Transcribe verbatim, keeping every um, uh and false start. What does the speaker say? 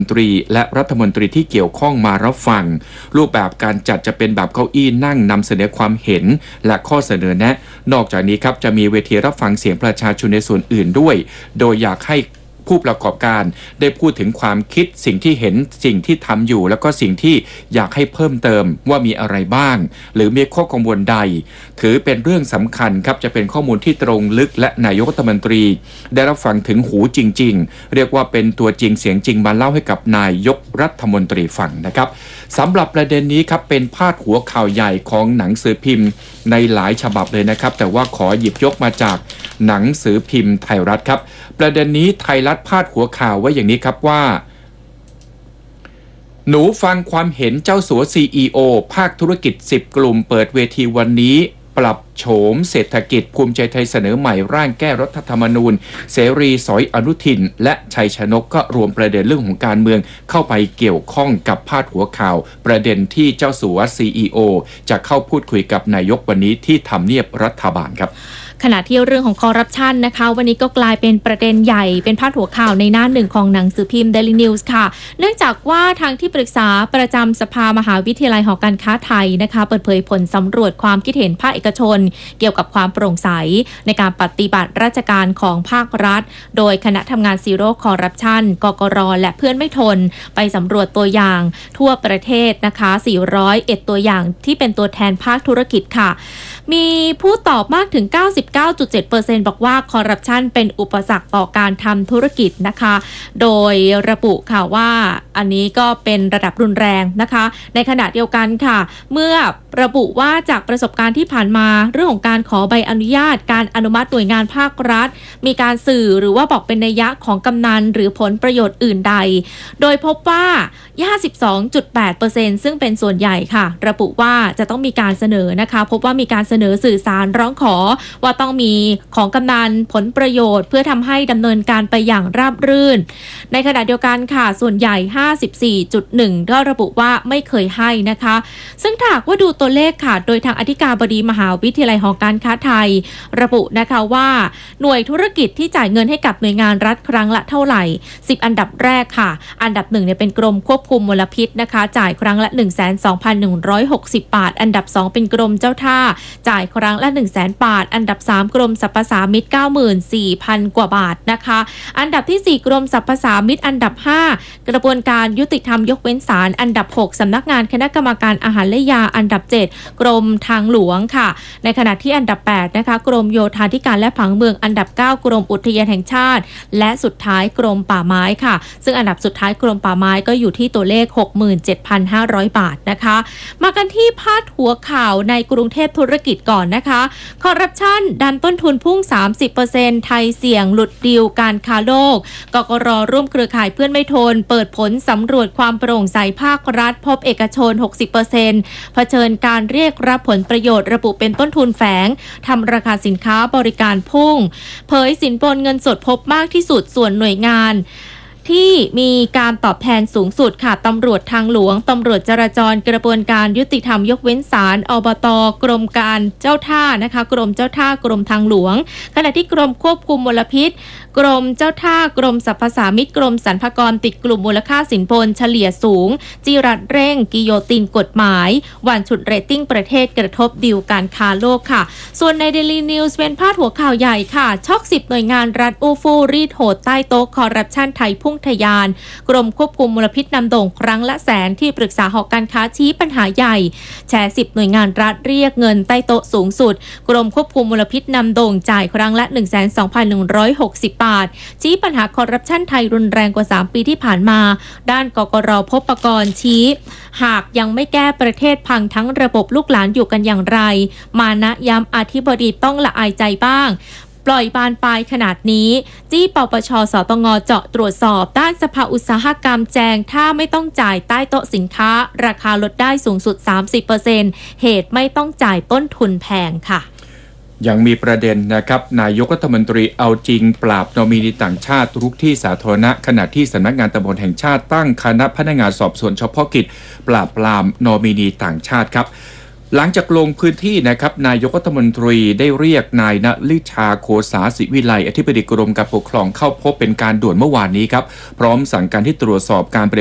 ตรีและรัฐมนตรีที่เกี่ยวข้องมารับฟังรูปแบบการจัดจะเป็นแบบเก้าอี้นั่งนำเสนอความเห็นและข้อเสนอแนะนอกจากนี้ครับจะมีเวทีรับฟังเสียงประชาชนในส่วนอื่นด้วยโดยอยากให้ผู้ประกอบการได้พูดถึงความคิดสิ่งที่เห็นสิ่งที่ทำอยู่แล้วก็สิ่งที่อยากให้เพิ่มเติมว่ามีอะไรบ้างหรือมีข้อกังวลใดถือเป็นเรื่องสำคัญครับจะเป็นข้อมูลที่ตรงลึกและนายกรัฐมนตรีได้รับฟังถึงหูจริงๆเรียกว่าเป็นตัวจริงเสียงจริงมาเล่าให้กับนายกรัฐมนตรีฟังนะครับสำหรับประเด็นนี้ครับเป็นพาดหัวข่าวใหญ่ของหนังสือพิมพ์ในหลายฉบับเลยนะครับแต่ว่าขอหยิบยกมาจากหนังสือพิมพ์ไทยรัฐครับประเด็นนี้ไทยรัฐพาดหัวข่าวไว้อย่างนี้ครับว่าหนูฟังความเห็นเจ้าสัว ซี อี โอ ภาคธุรกิจสิบกลุ่มเปิดเวทีวันนี้ปรับโฉมเศรษฐกิจภูมิใจไทยเสนอใหม่ร่างแก้รัฐธรรมนูญเสรีสอยอนุทินและชัยชนกก็รวมประเด็นเรื่องของการเมืองเข้าไปเกี่ยวข้องกับพาดหัวข่าวประเด็นที่เจ้าสัว ซี อี โอ จะเข้าพูดคุยกับนายกวันนี้ที่ทำเนียบรัฐบาลครับขณะที่เรื่องของคอร์รัปชันนะคะวันนี้ก็กลายเป็นประเด็นใหญ่เป็นพาดหัวข่าวในหน้าหนึ่งของหนังสือพิมพ์ Daily News ค่ะเนื่องจากว่าทางที่ปรึกษาประจำสภามหาวิทยาลัยหอการค้าไทยนะคะเปิดเผยผลสำรวจความคิดเห็นภาคเอกชนเกี่ยวกับความโปร่งใสในการปฏิบัติราชการของภาครัฐโดยคณะทำงานซีโร่คอร์รัปชันกกร.และเพื่อนไม่ทนไปสำรวจตัวอย่างทั่วประเทศนะคะสี่ร้อยเอ็ดตัวอย่างที่เป็นตัวแทนภาคธุรกิจค่ะมีผู้ตอบมากถึง เก้าสิบเก้าจุดเจ็ดเปอร์เซ็นต์ บอกว่าคอร์รัปชันเป็นอุปสรรคต่อการทำธุรกิจนะคะโดยระบุค่ะว่าอันนี้ก็เป็นระดับรุนแรงนะคะในขณะเดียวกันค่ะเมื่อระบุว่าจากประสบการณ์ที่ผ่านมาเรื่องของการขอใบอนุญาตการอนุมัติหน่วยงานภาครัฐมีการสื่อหรือว่าบอกเป็นนัยยะของกำนันหรือผลประโยชน์อื่นใดโดยพบว่า ห้าสิบสองจุดแปดเปอร์เซ็นต์ ซึ่งเป็นส่วนใหญ่ค่ะระบุว่าจะต้องมีการเสนอนะคะพบว่ามีการเสนอสื่อสารร้องขอว่าต้องมีของกำนันผลประโยชน์เพื่อทำให้ดำเนินการไปอย่างราบรื่นในขณะเดียวกันค่ะส่วนใหญ่ ห้าสิบสี่จุดหนึ่ง ก็ระบุว่าไม่เคยให้นะคะซึ่งถ้าหากว่าดูตัวเลขค่ะโดยทางอธิการบดีมหาวิทยาลัยหอการค้าไทยระบุนะคะว่าหน่วยธุรกิจที่จ่ายเงินให้กับหน่วยงานรัฐครั้งละเท่าไหร่สิบอันดับแรกค่ะอันดับหนึ่งเนี่ยเป็นกรมควบคุมมลพิษนะคะจ่ายครั้งละ หนึ่งแสนสองพันหนึ่งร้อยหกสิบ บาทอันดับสองเป็นกรมเจ้าท่าจ่ายครั้งละ หนึ่งแสน บาทอันดับสามกรมสรรพสามิต เก้าหมื่นสี่พัน กว่าบาทนะคะอันดับที่สี่กรมสรรพสามิตอันดับห้ากระบวนการยุติธรรมยกเว้นศาลอันดับหกสำนักงานคณะกรรมการอาหารและยาอันดับเจ็ดกรมทางหลวงค่ะในขณะที่อันดับแปดนะคะกรมโยธาธิการและผังเมืองอันดับเก้ากรมอุทยานแห่งชาติและสุดท้ายกรมป่าไม้ค่ะซึ่งอันดับสุดท้ายกรมป่าไม้ก็อยู่ที่ตัวเลข หกหมื่นเจ็ดพันห้าร้อย บาทนะคะมากันที่พาดหัวข่าวในกรุงเทพธุรกิจก่อนนะคะคอร์รัปชันดันต้นทุนพุ่ง สามสิบเปอร์เซ็นต์ ไทยเสี่ยงหลุดดีลการค้าโลกกกร.ร่วมเครือข่ายเพื่อนไม่ทนเปิดผลสำรวจความโปร่งใสภาครัฐพบเอกชน หกสิบเปอร์เซ็นต์ เผชิญการเรียกรับผลประโยชน์ระบุเป็นต้นทุนแฝงทำราคาสินค้าบริการพุ่งเผยสินบนเงินสดพบมากที่สุดส่วนหน่วยงานที่มีการตอบแทนสูงสุดค่ะตำรวจทางหลวงตำรวจจราจรกระบวนการยุติธรรมยกเว้นศาลอบต.กรมการเจ้าท่านะคะกรมเจ้าท่ากรมทางหลวงขณะที่กรมควบคุมมลพิษกรมเจ้าท่ากรมสรรพสามิตกรมสรรพากรติดกลุ่มมูลค่าสินบนเฉลี่ยสูงจีรัดเร่งกิโยตินกฎหมายหว่านฉุดเรตติ้งประเทศกระทบดีลการค้าโลกค่ะส่วนใน Daily News เป็นพาดหัวข่าวใหญ่ค่ะช็อกสิบหน่วยงานรัฐอู้ฟู่รีดโหดใต้โต๊ะคอร์รัปชันไทยพุ่งทะยานกรมควบคุมมลพิษนำโด่งครั้งละแสนที่ปรึกษาหอการค้าชี้ปัญหาใหญ่แชร์สิบหน่วยงานรัฐเรียกเงินใต้โต๊ะสูงสุดกรมควบคุมมลพิษนำโด่งจ่ายครั้งละ หนึ่งแสนสองพันหนึ่งร้อยหกสิบ บาทชี้ปัญหาคอร์รัปชันไทยรุนแรงกว่าสามปีที่ผ่านมาด้านกกร.พบกรชี้หากยังไม่แก้ประเทศพังทั้งระบบลูกหลานอยู่กันอย่างไรมานะย้ำอธิบดีต้องละอายใจบ้างปล่อยบานปลายขนาดนี้จี้ปปช.สตง.เจาะตรวจสอบด้านสภาอุตสาหกรรมแจงถ้าไม่ต้องจ่ายใต้โต๊ะสินค้าราคาลดได้สูงสุด สามสิบเปอร์เซ็นต์ เหตุไม่ต้องจ่ายต้นทุนแพงค่ะยังมีประเด็นนะครับนายกรัฐมนตรีเอาจริงปราบนอมินีต่างชาติทุกที่สาธารณะขณะที่สำนักงานตำรวจแห่งชาติตั้งคณะพนักงานสอบสวนเฉพาะกิจปราบปรามนอมินีต่างชาติครับหลังจากลงพื้นที่นะครับนายกรัฐมนตรีได้เรียกนายณฤชาโคสาศิวิไลอธิบดีกรมการปกครองเข้าพบเป็นการด่วนเมื่อวานนี้ครับพร้อมสั่งการที่ตรวจสอบการ